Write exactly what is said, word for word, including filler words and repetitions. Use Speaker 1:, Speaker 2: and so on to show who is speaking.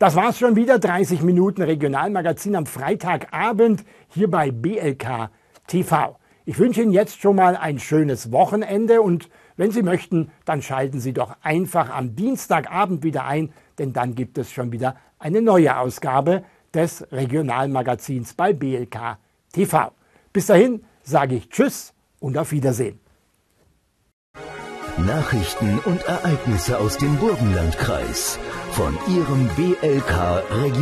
Speaker 1: Das war's schon wieder, dreißig Minuten Regionalmagazin am Freitagabend hier bei B L K T V. Ich wünsche Ihnen jetzt schon mal ein schönes Wochenende und wenn Sie möchten, dann schalten Sie doch einfach am Dienstagabend wieder ein, denn dann gibt es schon wieder eine neue Ausgabe des Regionalmagazins bei B L K T V. Bis dahin sage ich Tschüss und auf Wiedersehen.
Speaker 2: Nachrichten und Ereignisse aus dem Burgenlandkreis von Ihrem B L K Regionalmagazin.